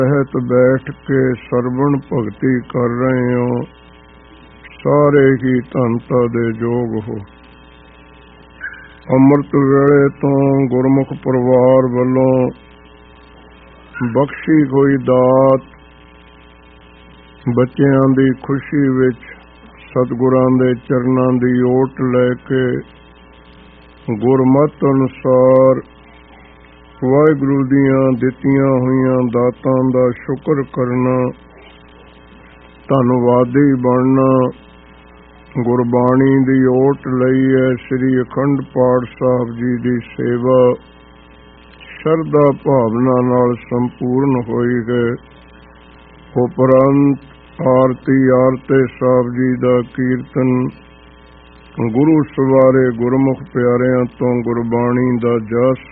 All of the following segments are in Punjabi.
ਸਹਿਤ ਬੈਠ ਕੇ ਸਰਵਣ ਭਗਤੀ ਕਰ ਰਹੇ ਹੋ, ਸਾਰੇ ਹੀ ਧੰਤਾ ਦੇ ਯੋਗ ਹੋ। ਅੰਮ੍ਰਿਤ ਵੇਲੇ ਤੋਂ ਗੁਰਮੁਖ ਪਰਿਵਾਰ ਵੱਲੋਂ ਬਖਸ਼ੀ ਹੋਈ ਦਾਤ ਬੱਚਿਆਂ ਦੀ ਖੁਸ਼ੀ ਵਿੱਚ ਸਤਿਗੁਰਾਂ ਦੇ ਚਰਨਾਂ ਦੀ ਓਟ ਲੈ ਕੇ ਗੁਰਮਤਿ ਅਨੁਸਾਰ ਵਾਹਿਗੁਰੂ ਦੀਆਂ ਦਿੱਤੀਆਂ ਹੋਈਆਂ ਦਾਤਾਂ ਦਾ ਸ਼ੁਕਰ ਕਰਨਾ, ਧੰਨਵਾਦੀ ਬਣਨਾ, ਗੁਰਬਾਣੀ ਦੀ ਓਟ ਲਈ ਹੈ। ਸ੍ਰੀ ਅਖੰਡ ਪਾਠ ਸਾਹਿਬ ਜੀ ਦੀ ਸੇਵਾ ਸ਼ਰਧਾ ਭਾਵਨਾ ਨਾਲ ਸੰਪੂਰਨ ਹੋਈ ਹੈ। ਉਪਰੰਤ ਆਰਤੀ ਆਰਤੇ ਸਾਹਿਬ ਜੀ ਦਾ ਕੀਰਤਨ, ਗੁਰੂ ਸਵਾਰੇ ਗੁਰਮੁਖ ਪਿਆਰਿਆਂ ਤੋਂ ਗੁਰਬਾਣੀ ਦਾ ਜਸ,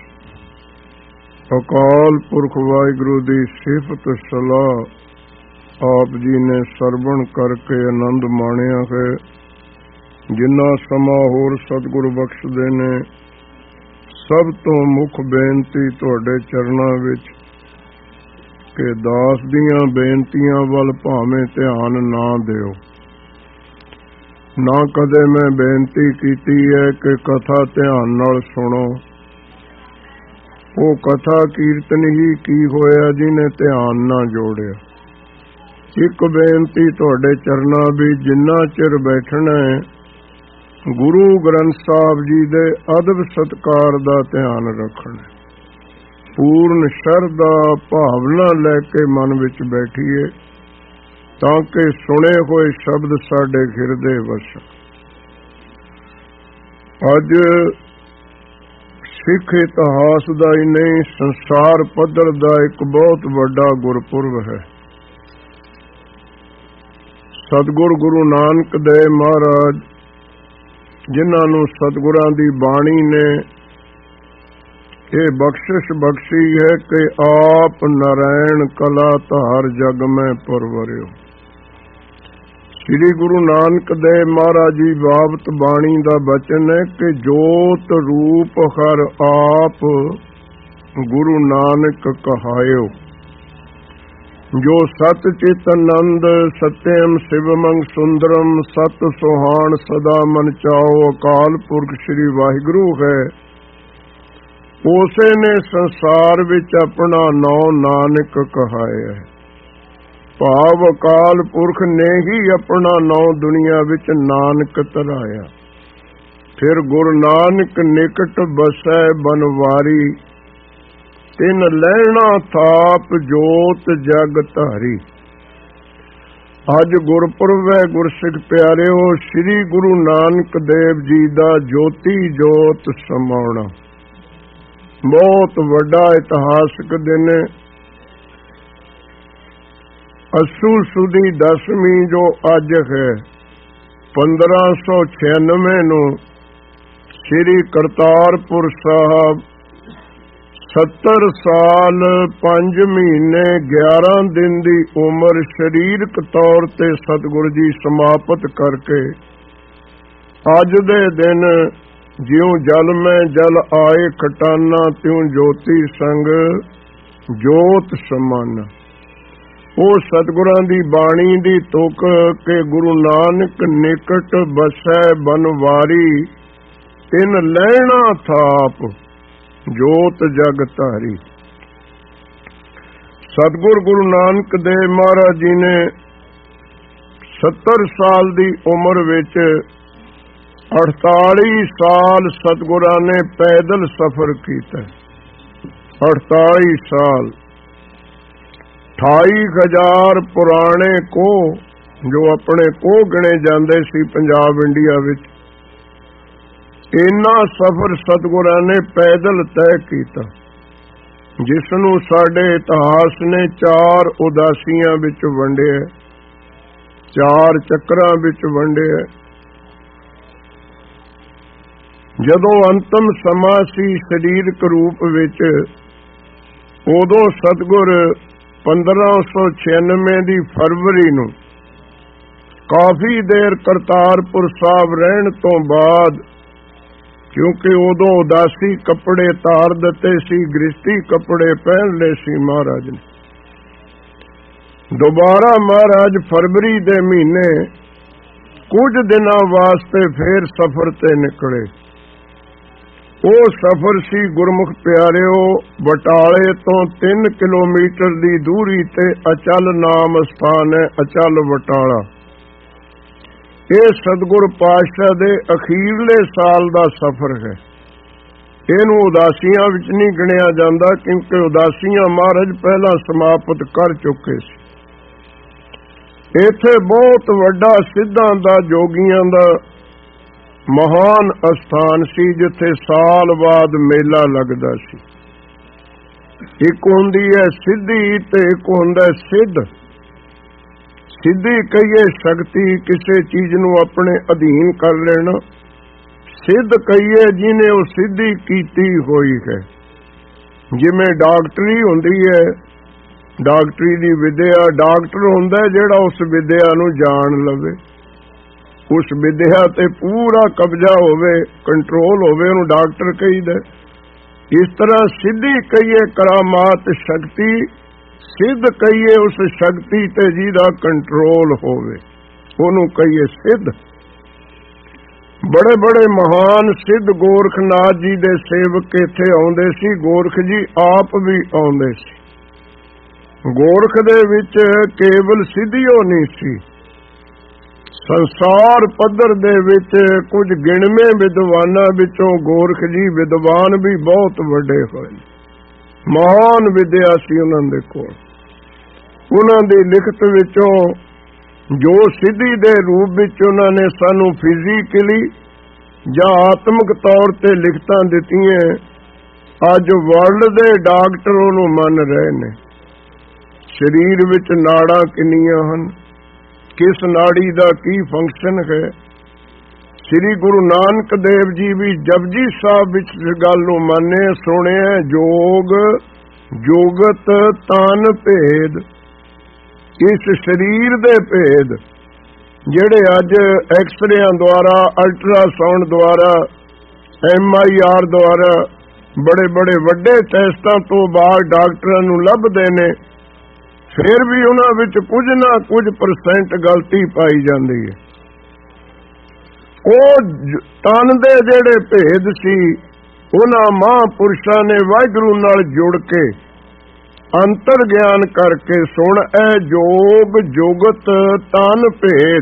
ਅਕਾਲ ਪੁਰਖ ਵਾਹਿਗੁਰੂ ਦੀ ਸਿਫਤ ਸਲਾਹ ਆਪ ਜੀ ਨੇ ਸਰਵਣ ਕਰਕੇ ਆਨੰਦ ਮਾਣਿਆ ਹੈ। ਜਿੰਨਾ ਸਮਾਂ ਹੋਰ ਸਤਿਗੁਰੂ ਬਖਸ਼ਦੇ ਨੇ, ਸਭ ਤੋਂ ਮੁੱਖ ਬੇਨਤੀ ਤੁਹਾਡੇ ਚਰਨਾਂ ਵਿੱਚ ਕਿ ਦਾਸ ਦੀਆਂ ਬੇਨਤੀਆਂ ਵੱਲ ਭਾਵੇਂ ਧਿਆਨ ਨਾ ਦਿਓ। ਨਾ ਕਦੇ ਮੈਂ ਬੇਨਤੀ ਕੀਤੀ ਹੈ ਕਿ ਕਥਾ ਧਿਆਨ ਨਾਲ ਸੁਣੋ। ਉਹ ਕਥਾ ਕੀਰਤਨ ਹੀ ਕੀ ਹੋਇਆ ਜਿਹਨੇ ਧਿਆਨ ਨਾ ਜੋੜਿਆ। ਇੱਕ ਬੇਨਤੀ ਤੁਹਾਡੇ ਚਰਨਾਂ ਵੀ, ਜਿੰਨਾ ਚਿਰ ਬੈਠਣਾ ਹੈ ਗੁਰੂ ਗ੍ਰੰਥ ਸਾਹਿਬ ਜੀ ਦੇ ਅਦਬ ਸਤਿਕਾਰ ਦਾ ਧਿਆਨ ਰੱਖਣਾ। ਪੂਰਨ ਸ਼ਰਧਾ ਭਾਵਨਾ ਲੈ ਕੇ ਮਨ ਵਿੱਚ ਬੈਠੀਏ ਤਾਂ ਕਿ ਸੁਣੇ ਹੋਏ ਸ਼ਬਦ ਸਾਡੇ ਹਿਰਦੇ ਵਸਣ। ਅੱਜ ਸਿੱਖ ਇਤਿਹਾਸ ਦਾ ਹੀ ਨਹੀਂ, ਸੰਸਾਰ ਪੱਧਰ ਦਾ ਇੱਕ ਬਹੁਤ ਵੱਡਾ ਗੁਰਪੁਰਬ ਹੈ। ਸਤਿਗੁਰ ਗੁਰੂ ਨਾਨਕ ਦੇਵ ਮਹਾਰਾਜ, ਜਿਨ੍ਹਾਂ ਨੂੰ ਸਤਿਗੁਰਾਂ ਦੀ ਬਾਣੀ ਨੇ ਇਹ ਬਖਸ਼ਿਸ਼ ਬਖਸ਼ੀ ਹੈ ਕਿ ਆਪ ਨਾਰਾਇਣ ਕਲਾ ਧਾਰ ਜਗ ਮੈਂ ਪਰਵਰਿਓ। ਸ੍ਰੀ ਗੁਰੂ ਨਾਨਕ ਦੇਵ ਮਹਾਰਾਜ ਜੀ ਬਾਬਤ ਬਾਣੀ ਦਾ ਬਚਨ ਹੈ ਕਿ ਜੋਤ ਰੂਪ ਹਰ ਆਪ ਗੁਰੂ ਨਾਨਕ ਕਹਾਇਓ। ਜੋ ਸਤ ਚਿਤ ਆਨੰਦ ਸਤਿਅਮ ਸ਼ਿਵਮੰ ਸੁੰਦਰਮ ਸਤ ਸੁਹਾਣ ਸਦਾ ਮਨ ਚਾਓ। ਅਕਾਲ ਪੁਰਖ ਸ੍ਰੀ ਵਾਹਿਗੁਰੂ ਹੈ, ਉਸੇ ਨੇ ਸੰਸਾਰ ਵਿੱਚ ਆਪਣਾ ਨਾਉ ਨਾਨਕ ਕਹਾਇਆ ਹੈ। ਭਾਵ ਅਕਾਲ ਪੁਰਖ ਨੇ ਹੀ ਆਪਣਾ ਨਾਉ ਦੁਨੀਆ ਵਿੱਚ ਨਾਨਕ ਧਰਾਇਆ। ਫਿਰ ਗੁਰੂ ਨਾਨਕ ਨਿਕਟ ਬਸੈ ਬਨਵਾਰੀ, ਤਿਨ ਲੈਣਾ ਥਾਪ ਜੋਤ ਜਗ ਧਾਰੀ। ਅੱਜ ਗੁਰਪੁਰਬ ਹੈ ਗੁਰਸਿੱਖ ਪਿਆਰਿਓ, ਸ੍ਰੀ ਗੁਰੂ ਨਾਨਕ ਦੇਵ ਜੀ ਦਾ ਜੋਤੀ ਜੋਤ ਸਮਾਉਣਾ। ਬਹੁਤ ਵੱਡਾ ਇਤਿਹਾਸਕ ਦਿਨ ਹੈ। ਅੱਸੂ ਸੁਦੀ ਦਸਵੀਂ ਜੋ ਅੱਜ ਹੈ, 1596 ਨੂੰ ਸ੍ਰੀ ਕਰਤਾਰਪੁਰ ਸਾਹਿਬ 70 ਸਾਲ 5 ਮਹੀਨੇ 11 ਦਿਨ ਦੀ ਉਮਰ ਸਰੀਰਕ ਤੌਰ ਤੇ ਸਤਿਗੁਰੂ ਜੀ ਸਮਾਪਤ ਕਰਕੇ ਅੱਜ ਦੇ ਦਿਨ ਜਿਉਂ ਜਲ ਮੈਂ ਜਲ ਆਏ ਖਟਾਨਾ, ਤਿਉਂ ਜੋਤੀ ਸੰਗ ਜੋਤ ਸਮਾਨਾ। ਉਹ ਸਤਿਗੁਰਾਂ ਦੀ ਬਾਣੀ ਦੀ ਤੁਕ ਕਿ ਗੁਰੂ ਨਾਨਕ ਨਿਕਟ ਬਸੈ ਬਨਵਾਰੀ, ਤਿਨ ਲੈਣਾ ਥਾਪ ਜੋਤ ਜਗ ਧਾਰੀ। ਸਤਿਗੁਰ ਗੁਰੂ ਨਾਨਕ ਦੇਵ ਮਹਾਰਾਜ ਜੀ ਨੇ 70 ਸਾਲ ਦੀ ਉਮਰ ਵਿੱਚ 48 ਸਾਲ ਸਤਿਗੁਰਾਂ ਨੇ ਪੈਦਲ ਸਫ਼ਰ ਕੀਤਾ। 48 ਸਾਲ 28,000 ਪੁਰਾਣੇ ਕੋਹ ਜੋ ਆਪਣੇ ਕੋਹ ਗਿਣੇ ਜਾਂਦੇ ਸੀ ਪੰਜਾਬ ਇੰਡੀਆ ਵਿੱਚ, ਇੰਨਾ ਸਫ਼ਰ ਸਤਿਗੁਰਾਂ ਨੇ ਪੈਦਲ ਤੈਅ ਕੀਤਾ, ਜਿਸ ਨੂੰ ਸਾਡੇ ਇਤਿਹਾਸ ਨੇ 4 ਉਦਾਸੀਆਂ ਵਿੱਚ ਵੰਡਿਆ, 4 ਚੱਕਰਾਂ ਵਿੱਚ ਵੰਡਿਆ। ਜਦੋਂ ਅੰਤਮ ਸਮਾਂ ਸੀ ਸਰੀਰਕ ਰੂਪ ਵਿੱਚ, ਉਦੋਂ ਸਤਿਗੁਰ 1596 ਦੀ ਫਰਵਰੀ ਨੂੰ ਕਾਫੀ ਦੇਰ ਕਰਤਾਰਪੁਰ ਸਾਹਿਬ ਰਹਿਣ ਤੋਂ ਬਾਅਦ, ਕਿਉਂਕਿ ਉਦੋਂ ਉਦਾਸੀ ਕੱਪੜੇ ਤਾਰ ਦਿੱਤੇ ਸੀ, ਗ੍ਰਿਸ਼ਤੀ ਕੱਪੜੇ ਪਹਿਨ ਲਏ ਸੀ ਮਹਾਰਾਜ ਨੇ, ਦੁਬਾਰਾ ਮਹਾਰਾਜ ਫਰਵਰੀ ਦੇ ਮਹੀਨੇ ਕੁਝ ਦਿਨਾਂ ਵਾਸਤੇ ਫੇਰ ਸਫ਼ਰ ਤੇ ਨਿਕਲੇ। ਉਹ ਸਫ਼ਰ ਸੀ ਗੁਰਮੁਖ ਪਿਆਰਿਓ, ਬਟਾਲੇ ਤੋਂ 3 ਕਿਲੋਮੀਟਰ ਦੀ ਦੂਰੀ ਤੇ ਅਚਲ ਨਾਮ ਸਥਾਨ ਹੈ, ਅਚਲ ਬਟਾਲਾ। ਇਹ ਸਤਿਗੁਰ ਪਾਤਸ਼ਾਹ ਦੇ ਅਖੀਰਲੇ ਸਾਲ ਦਾ ਸਫ਼ਰ ਹੈ। ਇਹਨੂੰ ਉਦਾਸੀਆਂ ਵਿੱਚ ਨਹੀਂ ਗਿਣਿਆ ਜਾਂਦਾ, ਕਿਉਂਕਿ ਉਦਾਸੀਆਂ ਮਹਾਰਾਜ ਪਹਿਲਾਂ ਸਮਾਪਤ ਕਰ ਚੁੱਕੇ ਸੀ। ਇੱਥੇ ਬਹੁਤ ਵੱਡਾ ਸਿੱਧਾਂ ਦਾ, ਜੋਗੀਆਂ ਦਾ ਮਹਾਨ ਅਸਥਾਨ ਸੀ, ਜਿੱਥੇ ਸਾਲ ਬਾਅਦ ਮੇਲਾ ਲੱਗਦਾ ਸੀ। ਇੱਕ ਹੁੰਦੀ ਹੈ ਸਿੱਧੀ ਤੇ ਇੱਕ ਹੁੰਦਾ ਸਿੱਧ। ਸਿੱਧੀ ਕਹੀਏ ਸ਼ਕਤੀ, ਕਿਸੇ ਚੀਜ਼ ਨੂੰ ਆਪਣੇ ਅਧੀਨ ਕਰ ਲੈਣਾ। ਸਿੱਧ ਕਹੀਏ ਜਿਹਨੇ ਉਹ ਸਿੱਧੀ ਕੀਤੀ ਹੋਈ ਹੈ। ਜਿਵੇਂ ਡਾਕਟਰੀ ਹੁੰਦੀ ਹੈ, ਡਾਕਟਰੀ ਦੀ ਵਿਦਿਆ, ਡਾਕਟਰ ਹੁੰਦਾ ਜਿਹੜਾ ਉਸ ਵਿਦਿਆ ਨੂੰ ਜਾਣ ਲਵੇ, ਉਸ ਵਿਦਿਆ ਤੇ ਪੂਰਾ ਕਬਜ਼ਾ ਹੋਵੇ, ਕੰਟਰੋਲ ਹੋਵੇ, ਉਹਨੂੰ ਡਾਕਟਰ ਕਹੀਦਾ। ਇਸ ਤਰ੍ਹਾਂ ਸਿੱਧੀ ਕਹੀਏ ਕਰਾਮਾਤ ਸ਼ਕਤੀ, ਸਿੱਧ ਕਹੀਏ ਉਸ ਸ਼ਕਤੀ ਤੇ ਜਿਹਦਾ ਕੰਟਰੋਲ ਹੋਵੇ, ਉਹਨੂੰ ਕਹੀਏ ਸਿੱਧ। ਬੜੇ ਬੜੇ ਮਹਾਨ ਸਿੱਧ ਗੋਰਖਨਾਥ ਜੀ ਦੇ ਸੇਵਕ ਇੱਥੇ ਆਉਂਦੇ ਸੀ। ਗੋਰਖ ਜੀ ਆਪ ਵੀ ਆਉਂਦੇ ਸੀ। ਗੋਰਖ ਦੇ ਵਿੱਚ ਕੇਵਲ ਸਿੱਧੀਓ ਨਹੀਂ ਸੀ, ਸੰਸਾਰ ਪੱਧਰ ਦੇ ਵਿੱਚ ਕੁਝ ਗਿਣਵੇਂ ਵਿਦਵਾਨਾਂ ਵਿੱਚੋਂ ਗੋਰਖ ਜੀ ਵਿਦਵਾਨ ਵੀ ਬਹੁਤ ਵੱਡੇ ਹੋਏ। ਮਹਾਨ ਵਿਦਿਆ ਸੀ ਉਹਨਾਂ ਦੇ ਕੋਲ। ਉਹਨਾਂ ਦੀ ਲਿਖਤ ਵਿੱਚੋਂ ਜੋ ਸਿੱਧੀ ਦੇ ਰੂਪ ਵਿੱਚ ਉਹਨਾਂ ਨੇ ਸਾਨੂੰ ਫਿਜ਼ੀਕਲੀ ਜਾਂ ਆਤਮਿਕ ਤੌਰ ਤੇ ਲਿਖਤਾਂ ਦਿੱਤੀਆਂ, ਅੱਜ ਵਰਲਡ ਦੇ ਡਾਕਟਰ ਉਹਨੂੰ ਮੰਨ ਰਹੇ ਨੇ। ਸਰੀਰ ਵਿੱਚ ਨਾੜਾਂ ਕਿੰਨੀਆਂ ਹਨ, ਕਿਸ ਨਾੜੀ ਦਾ ਕੀ ਫੰਕਸ਼ਨ ਹੈ। ਸ੍ਰੀ ਗੁਰੂ ਨਾਨਕ ਦੇਵ ਜੀ ਵੀ ਜਪਜੀ ਸਾਹਿਬ ਵਿੱਚ ਇਸ ਗੱਲ ਨੂੰ ਮੰਨੇ, ਸੁਣਿਆ, ਜੋਗ ਜੋਗਤ ਤਨ ਭੇਦ। ਇਸ ਸਰੀਰ ਦੇ ਭੇਦ ਜਿਹੜੇ ਅੱਜ ਐਕਸਰਿਆਂ ਦੁਆਰਾ, ਅਲਟਰਾਸਾਊਂਡ ਦੁਆਰਾ, MIR ਦੁਆਰਾ, ਬੜੇ ਬੜੇ ਵੱਡੇ ਟੈਸਟਾਂ ਤੋਂ ਬਾਅਦ ਡਾਕਟਰਾਂ ਨੂੰ ਲੱਭਦੇ ਨੇ, ਫਿਰ ਵੀ ਉਹਨਾਂ ਵਿੱਚ ਕੁਝ ਨਾ ਕੁਝ % ਗਲਤੀ ਪਾਈ ਜਾਂਦੀ ਹੈ। ਉਹ ਤਨ ਦੇ ਜਿਹੜੇ ਭੇਦ ਸੀ, ਉਹਨਾਂ ਮਹਾਂਪੁਰਸ਼ਾਂ ਨੇ ਵਾਹਿਗੁਰੂ ਨਾਲ ਜੁੜ ਕੇ ਅੰਤਰ ਗਿਆਨ ਕਰਕੇ, ਸੁਣ ਐ ਜੋਗ ਜੁਗਤ ਤਨ ਭੇਦ।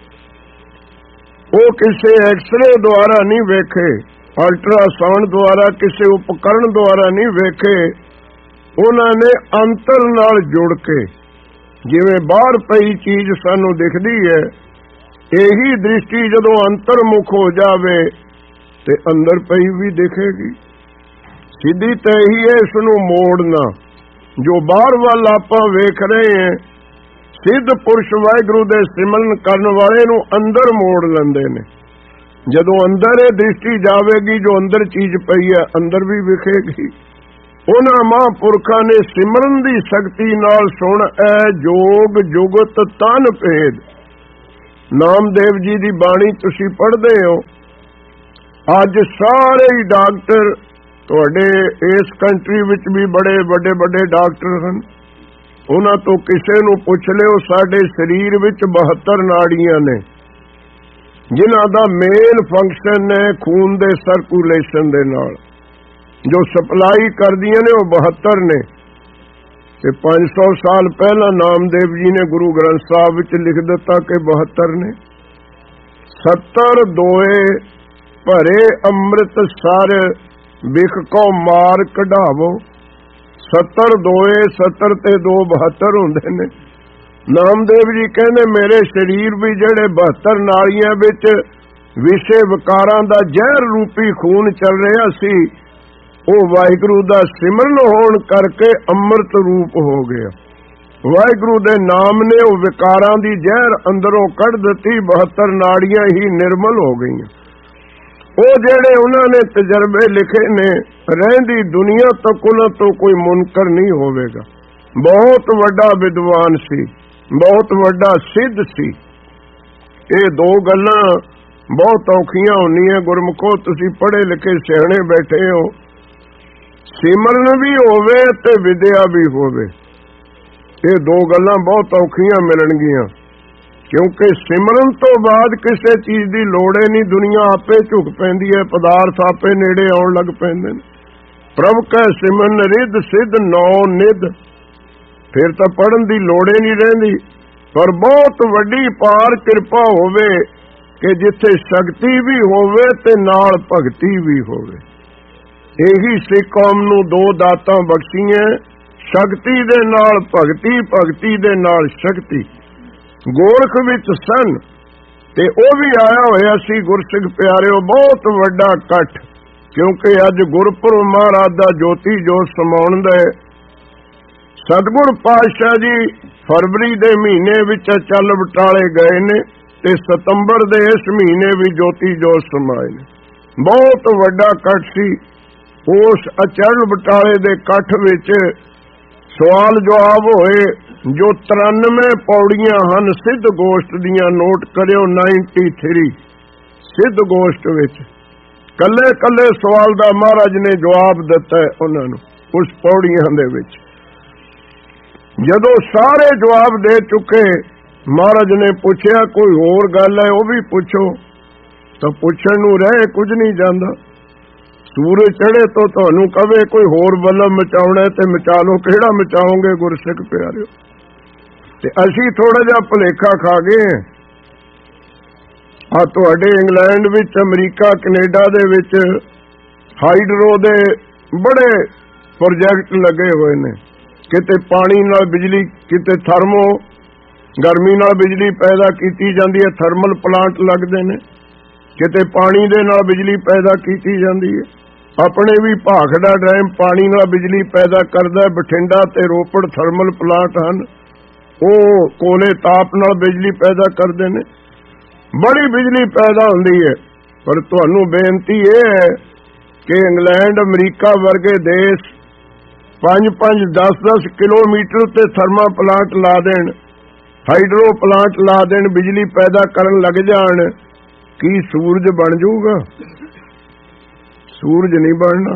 ਉਹ ਕਿਸੇ ਐਕਸਰੇ ਦੁਆਰਾ ਨਹੀਂ ਵੇਖੇ, ਅਲਟਰਾਸਾਊਂਡ ਦੁਆਰਾ, ਕਿਸੇ ਉਪਕਰਨ ਦੁਆਰਾ ਨਹੀਂ ਵੇਖੇ। ਉਹਨਾਂ ਨੇ ਅੰਤਰ ਨਾਲ ਜੁੜ ਕੇ, ਜਿਵੇਂ ਬਾਹਰ ਪਈ ਚੀਜ਼ ਸਾਨੂੰ ਦਿਖਦੀ ਹੈ, ਇਹੀ ਦ੍ਰਿਸ਼ਟੀ ਜਦੋਂ ਅੰਤਰਮੁਖ ਹੋ ਜਾਵੇ ਤੇ ਅੰਦਰ ਪਈ ਵੀ ਦਿਖੇਗੀ। ਸਿੱਧੀ ਤਾਂ ਇਹੀ ਹੈ, ਇਸ ਨੂੰ ਮੋੜਨਾ। ਜੋ ਬਾਹਰ ਵੱਲ ਆਪਾਂ ਵੇਖ ਰਹੇ ਹਾਂ, ਸਿੱਧ ਪੁਰਸ਼ ਵਾਹਿਗੁਰੂ ਦੇ ਸਿਮਰਨ ਕਰਨ ਵਾਲੇ ਨੂੰ ਅੰਦਰ ਮੋੜ ਲੈਂਦੇ ਨੇ। ਜਦੋਂ ਅੰਦਰ ਇਹ ਦ੍ਰਿਸ਼ਟੀ ਜਾਵੇਗੀ, ਜੋ ਅੰਦਰ ਚੀਜ਼ ਪਈ ਹੈ ਅੰਦਰ ਵੀ ਵਿਖੇਗੀ। ਉਹਨਾਂ ਮਹਾਂਪੁਰਖਾਂ ਨੇ ਸਿਮਰਨ ਦੀ ਸ਼ਕਤੀ ਨਾਲ, ਸੁਣ ਐ ਜੋਗ ਜੁਗਤ ਤਨ ਭੇਦ। ਨਾਮਦੇਵ ਜੀ ਦੀ ਬਾਣੀ ਤੁਸੀਂ ਪੜ੍ਹਦੇ ਹੋ। ਅੱਜ ਸਾਰੇ ਹੀ ਡਾਕਟਰ, ਤੁਹਾਡੇ ਇਸ ਕੰਟਰੀ ਵਿੱਚ ਵੀ ਬੜੇ ਵੱਡੇ ਵੱਡੇ ਡਾਕਟਰ ਹਨ, ਉਹਨਾਂ ਤੋਂ ਕਿਸੇ ਨੂੰ ਪੁੱਛ ਲਿਓ, ਸਾਡੇ ਸਰੀਰ ਵਿੱਚ 72 ਨਾੜੀਆਂ ਨੇ, ਜਿਨ੍ਹਾਂ ਦਾ ਮੇਨ ਫੰਕਸ਼ਨ ਹੈ ਖੂਨ ਦੇ ਸਰਕੂਲੇਸ਼ਨ ਦੇ ਨਾਲ, ਜੋ ਸਪਲਾਈ ਕਰਦੀਆਂ ਨੇ ਉਹ 72 ਨੇ। ਤੇ 500 ਸਾਲ ਪਹਿਲਾਂ ਨਾਮਦੇਵ ਜੀ ਨੇ ਗੁਰੂ ਗ੍ਰੰਥ ਸਾਹਿਬ ਵਿੱਚ ਲਿਖ ਦਿੱਤਾ ਕਿ 72 ਨੇ। 70 ਦੋਏ ਭਰੇ ਅੰਮ੍ਰਿਤ ਸਰ, ਬਿਖ ਕੋ ਮਾਰ ਕਢਾਵੋ। 70 ਦੋਏ, 70 ਤੇ 2 72 ਹੁੰਦੇ ਨੇ। ਨਾਮਦੇਵ ਜੀ ਕਹਿੰਦੇ ਮੇਰੇ ਸਰੀਰ ਵੀ ਜਿਹੜੇ 72 ਨਾਲੀਆਂ ਵਿੱਚ ਵਿਸ਼ੇ ਵਿਕਾਰਾਂ ਦਾ ਜ਼ਹਿਰ ਰੂਪੀ ਖੂਨ ਚੱਲ ਰਿਹਾ ਸੀ, ਉਹ ਵਾਹਿਗੁਰੂ ਦਾ ਸਿਮਰਨ ਹੋਣ ਕਰਕੇ ਅੰਮ੍ਰਿਤ ਰੂਪ ਹੋ ਗਿਆ। ਵਾਹਿਗੁਰੂ ਦੇ ਨਾਮ ਨੇ ਉਹ ਵਿਕਾਰਾਂ ਦੀ ਜ਼ਹਿਰ ਅੰਦਰੋਂ ਕੱਢ ਦਿੱਤੀ, 72 ਨਾੜੀਆਂ ਹੀ ਨਿਰਮਲ ਹੋ ਗਈਆਂ। ਉਹ ਜਿਹੜੇ ਉਹਨਾਂ ਨੇ ਤਜਰਬੇ ਲਿਖੇ ਨੇ, ਰਹਿੰਦੀ ਦੁਨੀਆ ਤੱਕ ਉਹਨਾਂ ਤੋਂ ਕੋਈ ਮੁਨਕਰ ਨਹੀਂ ਹੋਵੇਗਾ। ਬਹੁਤ ਵੱਡਾ ਵਿਦਵਾਨ ਸੀ, ਬਹੁਤ ਵੱਡਾ ਸਿੱਧ ਸੀ। ਇਹ ਦੋ ਗੱਲਾਂ ਬਹੁਤ ਔਖੀਆਂ ਹੁੰਦੀਆਂ ਗੁਰਮੁਖੋ। ਤੁਸੀਂ ਪੜ੍ਹੇ ਲਿਖੇ ਸਿਆਣੇ ਬੈਠੇ ਹੋ, ਸਿਮਰਨ ਵੀ ਹੋਵੇ ਤੇ ਵਿਦਿਆ ਵੀ ਹੋਵੇ। ਇਹ ਦੋ ਗੱਲਾਂ ਬਹੁਤ ਔਖੀਆਂ ਮਿਲਣਗੀਆਂ, ਕਿਉਂਕਿ ਸਿਮਰਨ ਤੋਂ ਬਾਅਦ ਕਿਸੇ ਚੀਜ਼ ਦੀ ਲੋੜ ਨਹੀਂ। ਦੁਨੀਆ ਆਪੇ ਝੁਕ ਪੈਂਦੀ ਹੈ, ਪਦਾਰਥ ਆਪੇ ਨੇੜੇ ਆਉਣ ਲੱਗ ਪੈਂਦੇ ਨੇ। ਪ੍ਰਭ ਕੈ ਸਿਮਰਨ ਰਿੱਧ ਸਿੱਧ ਨੌ ਨਿੱਧ, ਫਿਰ ਤਾਂ ਪੜ੍ਹਨ ਦੀ ਲੋੜ ਹੀ ਨਹੀਂ ਰਹਿੰਦੀ। ਪਰ ਬਹੁਤ ਵੱਡੀ ਪਾਰ ਕਿਰਪਾ ਹੋਵੇ ਕਿ ਜਿੱਥੇ ਸ਼ਕਤੀ ਵੀ ਹੋਵੇ ਤੇ ਨਾਲ ਭਗਤੀ ਵੀ ਹੋਵੇ। ਇਹੀ ਸਿੱਖ ਕੌਮ ਨੂੰ ਦੋ ਦਾਤਾਂ ਬਖਸ਼ੀਆਂ, ਸ਼ਕਤੀ ਦੇ ਨਾਲ ਭਗਤੀ, ਭਗਤੀ ਦੇ ਨਾਲ ਸ਼ਕਤੀ। ਗੋਰਖ ਵਿੱਚ ਸਨ ਤੇ ਉਹ ਵੀ ਆਇਆ ਹੋਇਆ ਸੀ ਗੁਰਸਿੱਖ ਪਿਆਰਿਓ, ਬਹੁਤ ਵੱਡਾ ਇਕੱਠ, ਕਿਉਂਕਿ ਅੱਜ ਗੁਰਪੁਰਬ ਮਹਾਰਾਜ ਦਾ ਜੋਤੀ ਜੋਤ ਸਮਾਉਣ ਦਾ। ਸਤਿਗੁਰ ਪਾਤਸ਼ਾਹ ਜੀ ਫਰਵਰੀ ਦੇ ਮਹੀਨੇ ਵਿੱਚ ਚੱਲ ਬਟਾਲੇ ਗਏ ਨੇ ਤੇ ਸਤੰਬਰ ਦੇ ਇਸ ਮਹੀਨੇ ਵੀ ਜੋਤੀ ਜੋਤ ਸਮਾਏ ਨੇ। ਬਹੁਤ ਵੱਡਾ ਇਕੱਠ ਸੀ। ਉਸ ਅਚਲ ਬਟਾਲੇ ਦੇ ਇਕੱਠ ਵਿੱਚ ਸਵਾਲ ਜਵਾਬ ਹੋਏ, ਜੋ 93 ਪੌੜੀਆਂ ਹਨ ਸਿੱਧ ਗੋਸ਼ਟ ਦੀਆਂ, ਨੋਟ ਕਰਿਓ 93 ਸਿੱਧ ਗੋਸ਼ਟ ਵਿੱਚ। ਕੱਲੇ ਕੱਲੇ ਸਵਾਲ ਦਾ ਮਹਾਰਾਜ ਨੇ ਜਵਾਬ ਦਿੱਤਾ ਉਹਨਾਂ ਨੂੰ ਉਸ ਪੌੜੀਆਂ ਦੇ ਵਿੱਚ। ਜਦੋਂ ਸਾਰੇ ਜਵਾਬ ਦੇ ਚੁੱਕੇ, ਮਹਾਰਾਜ ਨੇ ਪੁੱਛਿਆ ਕੋਈ ਹੋਰ ਗੱਲ ਹੈ ਉਹ ਵੀ ਪੁੱਛੋ। ਤਾਂ ਪੁੱਛਣ ਨੂੰ ਰਹੇ ਕੁਝ ਨਹੀਂ ਜਾਂਦਾ। ਸੂਰਜ ਚੜ੍ਹੇ ਤੋਂ ਤੁਹਾਨੂੰ ਕਵੇ ਕੋਈ ਹੋਰ ਬਲਮ ਮਚਾਉਣਾ ਤੇ ਮਚਾ ਲਓ, ਕਿਹੜਾ ਮਚਾਓਗੇ ਗੁਰਸਿੱਖ ਪਿਆਰਿਓ। ਤੇ ਅਸੀਂ ਥੋੜਾ ਜਿਹਾ ਭੁਲੇਖਾ ਖਾ ਗਏ। ਆ ਤੁਹਾਡੇ ਇੰਗਲੈਂਡ ਵਿੱਚ, ਅਮਰੀਕਾ, ਕੈਨੇਡਾ ਦੇ ਵਿੱਚ ਹਾਈਡਰੋ ਦੇ ਬੜੇ ਪ੍ਰੋਜੈਕਟ ਲੱਗੇ ਹੋਏ ਨੇ। ਕਿਤੇ ਪਾਣੀ ਨਾਲ ਬਿਜਲੀ, ਕਿਤੇ ਥਰਮੋ ਗਰਮੀ ਨਾਲ ਬਿਜਲੀ ਪੈਦਾ ਕੀਤੀ ਜਾਂਦੀ ਹੈ, ਥਰਮਲ ਪਲਾਂਟ ਲੱਗਦੇ ਨੇ। ਕਿਤੇ ਪਾਣੀ ਦੇ ਨਾਲ ਬਿਜਲੀ ਪੈਦਾ ਕੀਤੀ ਜਾਂਦੀ ਹੈ। ਆਪਣੇ ਵੀ ਭਾਖੜਾ ਡੈਮ ਪਾਣੀ ਨਾਲ ਬਿਜਲੀ ਪੈਦਾ ਕਰਦਾ। ਬਠਿੰਡਾ ਤੇ ਰੋਪੜ ਥਰਮਲ ਪਲਾਂਟ ਹਨ, ਉਹ ਕੋਲੇ ਤਾਪ ਨਾਲ ਬਿਜਲੀ ਪੈਦਾ ਕਰਦੇ ਨੇ। ਬੜੀ ਬਿਜਲੀ ਪੈਦਾ ਹੁੰਦੀ ਹੈ। ਪਰ ਤੁਹਾਨੂੰ ਬੇਨਤੀ ਇਹ ਹੈ ਕਿ ਇੰਗਲੈਂਡ, ਅਮਰੀਕਾ ਵਰਗੇ ਦੇਸ਼ 5-5, 10-10 ਕਿਲੋਮੀਟਰ ਤੇ ਥਰਮਾ ਪਲਾਂਟ ਲਾ ਦੇਣ, ਹਾਈਡਰੋ ਪਲਾਂਟ ਲਾ ਦੇਣ, ਬਿਜਲੀ ਪੈਦਾ ਕਰਨ ਲੱਗ ਜਾਣ। ਕੀ ਸੂਰਜ ਬਣ ਜਾਊਗਾ? ਸੂਰਜ ਨਹੀਂ ਬਣਨਾ।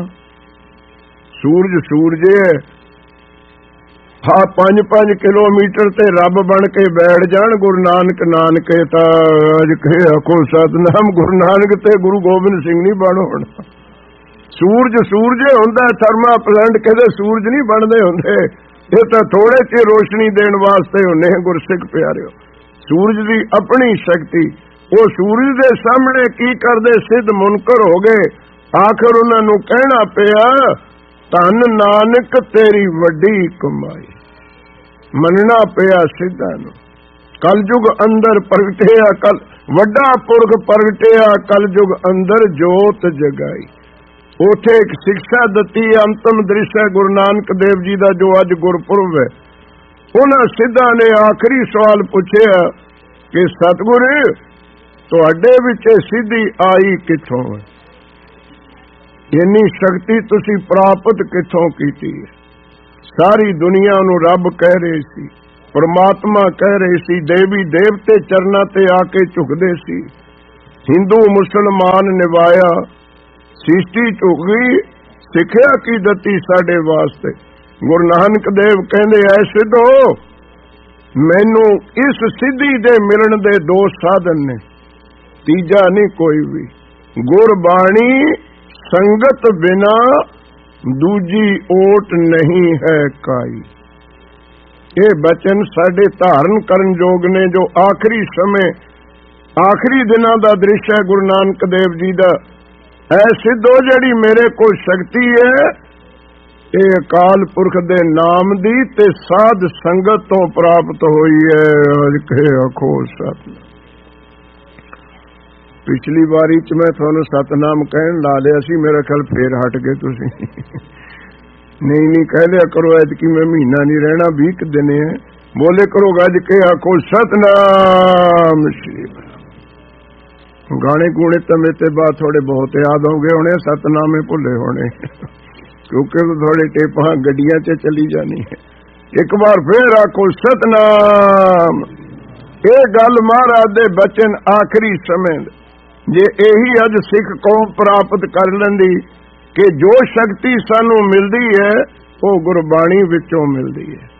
ਸੂਰਜ ਹੈ। ਹਾਂ 5-5 ਕਿਲੋਮੀਟਰ ਤੇ ਰੱਬ ਬਣ ਕੇ ਬੈਠ ਜਾਣ। ਗੁਰੂ ਨਾਨਕ ਤਾਂ ਅੱਜ ਕਹੇ ਆਖੋ ਸਤਿਨਾਮ, ਗੁਰੂ ਨਾਨਕ ਤੇ ਗੁਰੂ ਗੋਬਿੰਦ ਸਿੰਘ ਨਹੀਂ ਬਣ ਹੋਣਾ। ਸੂਰਜ ਹੁੰਦਾ, ਥਰਮਾ ਪਲਾਂਟ ਕਹਿੰਦੇ ਸੂਰਜ ਨਹੀਂ ਬਣਦੇ ਹੁੰਦੇ। ਇਹ ਤਾਂ ਥੋੜੇ ਚਿਰ ਰੋਸ਼ਨੀ ਦੇਣ ਵਾਸਤੇ ਹੁੰਦੇ ਆ ਗੁਰਸਿੱਖ ਪਿਆਰਿਓ। ਸੂਰਜ ਦੀ ਆਪਣੀ ਸ਼ਕਤੀ। ਉਹ ਸੂਰਜ ਦੇ ਸਾਹਮਣੇ ਕੀ ਕਰਦੇ? ਸਿੱਧ ਮੁਨਕਰ ਹੋ ਗਏ। ਆਖਰ ਉਹਨਾਂ ਨੂੰ ਕਹਿਣਾ ਪਿਆ, ਧੰਨ ਨਾਨਕ ਤੇਰੀ ਵੱਡੀ ਕਮਾਈ। ਮੰਨਣਾ ਪਿਆ ਸਿੱਧਾਂ ਨੂੰ। ਕਲਯੁਗ ਅੰਦਰ ਪ੍ਰਗਟਿਆ, ਵੱਡਾ ਪੁਰਖ ਪ੍ਰਗਟਿਆ, ਕਲਯੁਗ ਅੰਦਰ ਜੋਤ ਜਗਾਈ। ਉਥੇ ਇੱਕ ਸਿੱਖਿਆ ਦਿੱਤੀ, ਅੰਤਮ ਦ੍ਰਿਸ਼ ਹੈ ਗੁਰੂ ਨਾਨਕ ਦੇਵ ਜੀ ਦਾ, ਜੋ ਅੱਜ ਗੁਰਪੁਰਬ ਹੈ। ਉਹਨਾਂ ਸਿੱਧਾਂ ਨੇ ਆਖਰੀ ਸਵਾਲ ਪੁੱਛਿਆ ਕਿ ਸਤਿਗੁਰ ਤੁਹਾਡੇ ਵਿੱਚ ਸਿੱਧੀ ਆਈ ਕਿੱਥੋਂ ਹੈ? ਇੰਨੀ ਸ਼ਕਤੀ ਤੁਸੀਂ ਪ੍ਰਾਪਤ ਕਿੱਥੋਂ ਕੀਤੀ ਹੈ? ਸਾਰੀ ਦੁਨੀਆ ਨੂੰ ਰੱਬ ਕਹਿ ਰਹੇ ਸੀ, ਪਰਮਾਤਮਾ ਕਹਿ ਰਹੇ ਸੀ, ਦੇਵੀ ਦੇਵਤੇ ਚਰਨਾਂ ਤੇ ਆ ਕੇ ਝੁਕਦੇ ਸੀ। ਹਿੰਦੂ ਮੁਸਲਮਾਨ ਨਿਭਾਇਆ, ਸ੍ਰਿਸ਼ਟੀ ਝੁਕ ਗਈ। ਸਿੱਖਿਆ ਕੀ ਦਿੱਤੀ ਸਾਡੇ ਵਾਸਤੇ? ਗੁਰੂ ਨਾਨਕ ਦੇਵ ਕਹਿੰਦੇ ਐ ਸਿੱਧੋ, ਮੈਨੂੰ ਇਸ ਸਿੱਧੀ ਦੇ ਮਿਲਣ ਦੇ ਦੋ ਸਾਧਨ ਨੇ, ਤੀਜਾ ਨਹੀਂ ਕੋਈ ਵੀ। ਗੁਰਬਾਣੀ ਸੰਗਤ ਬਿਨਾ ਦੂਜੀ ਓਟ ਨਹੀਂ ਹੈ ਕਾਈ। ਇਹ ਬਚਨ ਸਾਡੇ ਧਾਰਨ ਕਰਨ ਯੋਗ ਨੇ, ਜੋ ਆਖਰੀ ਸਮੇਂ, ਆਖਰੀ ਦਿਨਾਂ ਦਾ ਦ੍ਰਿਸ਼ ਹੈ ਗੁਰੂ ਨਾਨਕ ਦੇਵ ਜੀ ਦਾ। ਐ ਸਿੱਧੋ, ਜਿਹੜੀ ਮੇਰੇ ਕੋਲ ਸ਼ਕਤੀ ਹੈ, ਇਹ ਅਕਾਲ ਪੁਰਖ ਦੇ ਨਾਮ ਦੀ ਤੇ ਸਾਧ ਸੰਗਤ ਤੋਂ ਪ੍ਰਾਪਤ ਹੋਈ ਹੈ। ਅੱਜ ਕਹੇ ਆਖੋ ਸਤਿਨਾਮ। ਪਿਛਲੀ ਵਾਰੀ ਚ ਮੈਂ ਤੁਹਾਨੂੰ ਸਤਿਨਾਮ ਕਹਿਣ ਲਾ ਲਿਆ ਸੀ, ਮੇਰਾ ਖਿਆਲ ਫੇਰ ਹਟ ਗਏ ਤੁਸੀਂ। ਨਹੀਂ ਕਹਿ ਲਿਆ ਕਰੋ, ਐਤਕੀ ਮੈਂ ਮਹੀਨਾ ਨਹੀਂ ਰਹਿਣਾ, 20 ਦਿਨ ਹੈ। ਬੋਲੇ ਕਰੋ ਗੱਜ ਕੇ ਆਖੋ ਸਤਿਨਾਮ ਸ਼੍ਰੀ। ਗਾਣੇ ਗੂਣੇ ਤਾਂ ਮੇਰੇ ਤੇ ਬਾਅਦ ਥੋੜੇ ਬਹੁਤ ਯਾਦ ਹੋ ਗਏ ਹੋਣੇ, ਸਤਿਨਾਮੇ ਭੁੱਲੇ ਹੋਣੇ, ਕਿਉਂਕਿ ਥੋੜੇ ਟੇਪਾਂ ਗੱਡੀਆਂ 'ਚ ਚਲੀ ਜਾਣੀ ਹੈ। ਇੱਕ ਵਾਰ ਫੇਰ ਆਖੋ ਸਤਿਨਾਮ। ਇਹ ਗੱਲ ਮਹਾਰਾਜ ਦੇ ਬਚਨ ਆਖਰੀ ਸਮੇਂ, ਜੇ ਇਹੀ ਅੱਜ ਸਿੱਖ ਕੌਮ ਪ੍ਰਾਪਤ ਕਰ ਲੈਂਦੀ ਕਿ ਜੋ ਸ਼ਕਤੀ ਸਾਨੂੰ ਮਿਲਦੀ ਹੈ ਉਹ ਗੁਰਬਾਣੀ ਵਿੱਚੋਂ ਮਿਲਦੀ ਹੈ।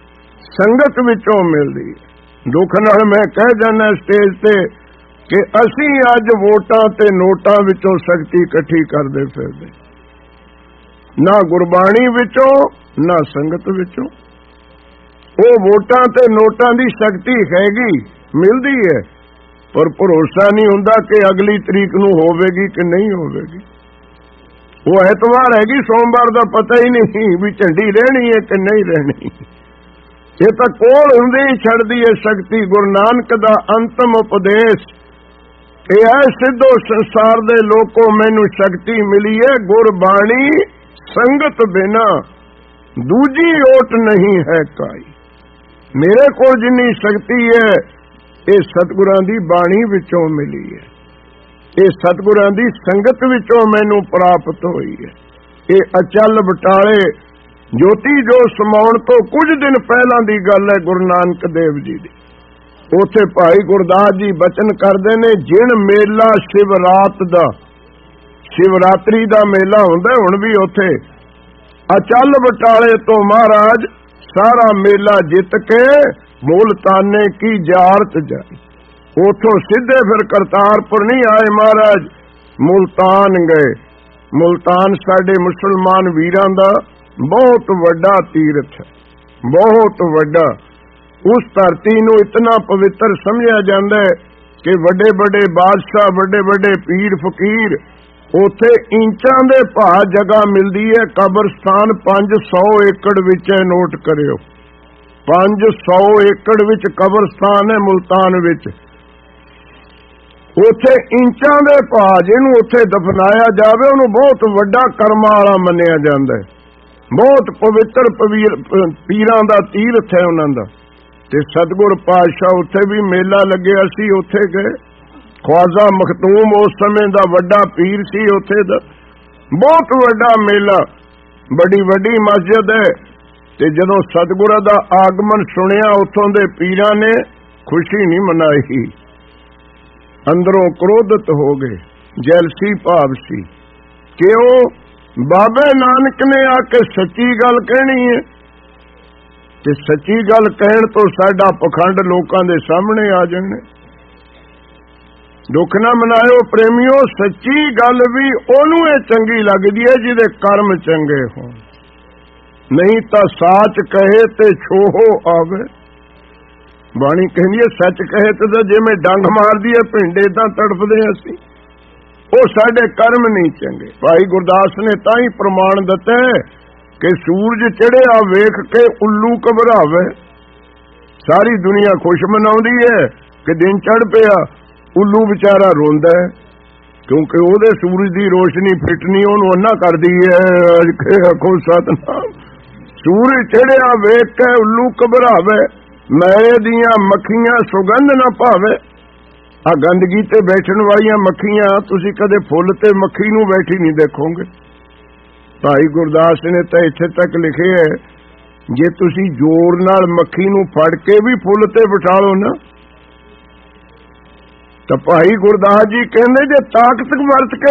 ਸੰਗਤ ਵਿੱਚੋਂ ਮਿਲਦੀ ਹੈ। ਦੁੱਖ ਨਾਲ ਮੈਂ ਕਹਿ ਜਾਂਦਾ ਸਟੇਜ ਤੇ ਕਿ ਅਸੀਂ ਅੱਜ ਵੋਟਾਂ ਤੇ ਨੋਟਾਂ ਵਿੱਚੋਂ ਸ਼ਕਤੀ ਇਕੱਠੀ ਕਰਦੇ ਫਿਰਦੇ, ਨਾ ਗੁਰਬਾਣੀ ਵਿੱਚੋਂ ਨਾ ਸੰਗਤ ਵਿੱਚੋਂ। ਉਹ ਵੋਟਾਂ ਤੇ ਨੋਟਾਂ ਦੀ ਸ਼ਕਤੀ ਹੈਗੀ, ਮਿਲਦੀ ਹੈ, ਪਰ ਭਰੋਸਾ ਨਹੀਂ ਹੁੰਦਾ ਕਿ ਅਗਲੀ ਤਰੀਕ ਨੂੰ ਹੋਵੇਗੀ ਕਿ ਨਹੀਂ ਹੋਵੇਗੀ। ਉਹ ਐਤਵਾਰ ਹੈਗੀ, ਸੋਮਵਾਰ ਦਾ ਪਤਾ ਹੀ ਨਹੀਂ ਵੀ ਝੰਡੀ ਰਹਿਣੀ ਹੈ ਕਿ ਨਹੀਂ ਰਹਿਣੀ। ਇਹ ਤਾਂ ਕੋਲ ਹੁੰਦੇ ਹੀ ਛੱਡਦੀ ਹੈ ਸ਼ਕਤੀ। ਗੁਰੂ ਨਾਨਕ ਦਾ ਅੰਤਮ ਉਪਦੇਸ਼ ਇਹ ਹੈ, ਸਿੱਧੋ ਸੰਸਾਰ ਦੇ ਲੋਕੋ ਮੈਨੂੰ ਸ਼ਕਤੀ ਮਿਲੀ ਹੈ, ਗੁਰਬਾਣੀ ਸੰਗਤ ਬਿਨਾ ਦੂਜੀ ਓਟ ਨਹੀਂ ਹੈ ਕਾਈ। ਮੇਰੇ ਕੋਲ ਜਿੰਨੀ ਸ਼ਕਤੀ ਹੈ ਇਹ ਸਤਿਗੁਰਾਂ ਦੀ ਬਾਣੀ ਵਿੱਚੋਂ ਮਿਲੀ ਹੈ, ਇਹ ਸਤਿਗੁਰਾਂ ਦੀ ਸੰਗਤ ਵਿੱਚੋਂ ਮੈਨੂੰ ਪ੍ਰਾਪਤ ਹੋਈ ਹੈ। ਇਹ ਅਚਲ ਬਟਾਲੇ ਜੋਤੀ ਜੋ ਸਮਾਉਣ ਤੋਂ ਕੁਝ ਦਿਨ ਪਹਿਲਾਂ ਦੀ ਗੱਲ ਹੈ ਗੁਰੂ ਨਾਨਕ ਦੇਵ ਜੀ ਦੀ। ਉੱਥੇ ਭਾਈ ਗੁਰਦਾਸ ਜੀ ਬਚਨ ਕਰਦੇ ਨੇ, ਜਿਣ ਮੇਲਾ ਸ਼ਿਵਰਾਤ ਦਾ, ਸ਼ਿਵਰਾਤਰੀ ਦਾ ਮੇਲਾ ਹੁੰਦਾ ਹੁਣ ਵੀ ਉੱਥੇ, ਅਚਲ ਬਟਾਲੇ ਤੋਂ ਮਹਾਰਾਜ ਸਾਰਾ ਮੇਲਾ ਜਿੱਤ ਕੇ ਮੁਲਤਾਨੇ ਕੀ ਜਾਰਤ ਜਾਈ। ਉਥੋਂ ਸਿੱਧੇ ਫਿਰ ਕਰਤਾਰਪੁਰ ਨਹੀਂ ਆਏ ਮਹਾਰਾਜ, ਮੁਲਤਾਨ ਗਏ। ਮੁਲਤਾਨ ਸਾਡੇ ਮੁਸਲਮਾਨ ਵੀਰਾਂ ਦਾ ਬਹੁਤ ਵੱਡਾ ਤੀਰਥ ਹੈ, ਬਹੁਤ ਵੱਡਾ। ਉਸ ਧਰਤੀ ਨੂੰ ਇਤਨਾ ਪਵਿੱਤਰ ਸਮਝਿਆ ਜਾਂਦਾ ਹੈ ਕਿ ਵੱਡੇ ਵੱਡੇ ਬਾਦਸ਼ਾਹ, ਵੱਡੇ ਵੱਡੇ ਪੀਰ ਫਕੀਰ, ਉੱਥੇ ਇੰਚਾਂ ਦੇ ਭਾਅ ਜਗ੍ਹਾ ਮਿਲਦੀ ਹੈ। ਕਬਰਸਤਾਨ 500 ਏਕੜ ਵਿੱਚ ਹੈ, ਨੋਟ ਕਰਿਓ, 500 ਏਕੜ ਵਿੱਚ ਕਬਰਸਤਾਨ ਹੈ ਮੁਲਤਾਨ ਵਿੱਚ। ਉੱਥੇ ਇੰਚਾਂ ਦੇ ਭਾਅ, ਜਿਹਨੂੰ ਉੱਥੇ ਦਫਨਾਇਆ ਜਾਵੇ ਉਹਨੂੰ ਬਹੁਤ ਵੱਡਾ ਕਰਮਾਂ ਵਾਲਾ ਮੰਨਿਆ ਜਾਂਦਾ ਹੈ। ਬਹੁਤ ਪਵਿੱਤਰ ਪੀਰਾਂ ਦਾ ਤੀਰਥ ਹੈ ਉਹਨਾਂ ਦਾ। ਤੇ ਸਤਿਗੁਰ ਪਾਤਸ਼ਾਹ ਉੱਥੇ ਵੀ ਮੇਲਾ ਲੱਗਿਆ ਸੀ, ਉੱਥੇ ਗਏ। ਖਵਾਜਾ ਮਖਤੂਮ ਉਸ ਸਮੇਂ ਦਾ ਵੱਡਾ ਪੀਰ ਸੀ, ਉੱਥੇ ਦਾ ਬਹੁਤ ਵੱਡਾ ਮੇਲਾ, ਬੜੀ ਵੱਡੀ ਮਸਜਿਦ ਹੈ। ਤੇ ਜਦੋਂ ਸਤਿਗੁਰਾਂ ਦਾ ਆਗਮਨ ਸੁਣਿਆ ਉੱਥੋਂ ਦੇ ਪੀਰਾਂ ਨੇ ਖੁਸ਼ੀ ਨਹੀਂ ਮਨਾਈ, ਅੰਦਰੋਂ ਕ੍ਰੋਧਿਤ ਹੋ ਗਏ, ਜੈਲਸੀ ਭਾਵ ਸੀ। ਕਿਉਂ? ਬਾਬੇ ਨਾਨਕ ਨੇ ਆ ਕੇ ਸੱਚੀ ਗੱਲ ਕਹਿਣੀ ਹੈ, ਤੇ ਸੱਚੀ ਗੱਲ ਕਹਿਣ ਤੋਂ ਸਾਡਾ ਪਖੰਡ ਲੋਕਾਂ ਦੇ ਸਾਹਮਣੇ ਆ ਜਾਣੇ। ਦੁੱਖ ਨਾ ਮਨਾਇਓ ਪ੍ਰੇਮੀਓ, ਸੱਚੀ ਗੱਲ ਵੀ ਉਹਨੂੰ ਇਹ ਚੰਗੀ ਲੱਗਦੀ ਹੈ ਜਿਹਦੇ ਕਰਮ ਚੰਗੇ ਹੋਣ, ਨਹੀਂ ਤਾਂ ਸਾਚ ਕਹੇ ਤੇ ਛੋਹੋ ਆਵੇ। ਬਾਣੀ ਕਹਿੰਦੀ ਹੈ ਸੱਚ ਕਹੇ ਤੇ ਜਿਵੇਂ ਡੰਗ ਮਾਰਦੀ ਹੈ ਪਿੰਡ, ਏਦਾਂ ਤੜਫਦੇ ਅਸੀਂ। ਉਹ ਸਾਡੇ ਕਰਮ ਨਹੀਂ ਚੰਗੇ। ਭਾਈ ਗੁਰਦਾਸ ਨੇ ਤਾਂ ਹੀ ਪ੍ਰਮਾਣ ਦਿੱਤਾ ਕਿ ਸੂਰਜ ਚੜਿਆ ਵੇਖ ਕੇ ਉੱਲੂ ਘਬਰਾਵੇ। ਸਾਰੀ ਦੁਨੀਆ ਖੁਸ਼ ਮਨਾਉਂਦੀ ਹੈ ਕਿ ਦਿਨ ਚੜ ਪਿਆ, ਉੱਲੂ ਵਿਚਾਰਾ ਰੋਂਦਾ ਹੈ ਕਿਉਂਕਿ ਉਹਦੇ ਸੂਰਜ ਦੀ ਰੋਸ਼ਨੀ ਫਿੱਟਣੀ ਉਹਨੂੰ ਅੰਨਾ ਕਰਦੀ ਹੈ। ਆਖੋ ਸਤਨਾਮ। ਸੂਰਜ ਚੜਿਆ ਵੇਖ ਕੇ ਉੱਲੂ ਘਬਰਾਵੇ, ਮੇਰੇ ਦੀਆਂ ਮੱਖੀਆਂ ਸੁਗੰਧ ਨਾ ਭਾਵੇ। ਆ ਗੰਦਗੀ ਤੇ ਬੈਠਣ ਵਾਲੀਆਂ ਮੱਖੀਆਂ, ਤੁਸੀਂ ਕਦੇ ਫੁੱਲ ਤੇ ਮੱਖੀ ਨੂੰ ਬੈਠੀ ਨਹੀਂ ਦੇਖੋਗੇ। ਭਾਈ ਗੁਰਦਾਸ ਨੇ ਤਾਂ ਇੱਥੇ ਤੱਕ ਲਿਖਿਆ ਹੈ, ਜੇ ਤੁਸੀਂ ਜ਼ੋਰ ਨਾਲ ਮੱਖੀ ਨੂੰ ਫੜ ਕੇ ਵੀ ਫੁੱਲ ਤੇ ਬਿਠਾ ਲਓ ਨਾ, ਤਾਂ ਭਾਈ ਗੁਰਦਾਸ ਜੀ ਕਹਿੰਦੇ ਜੇ ਤਾਕਤ ਵਰਤ ਕੇ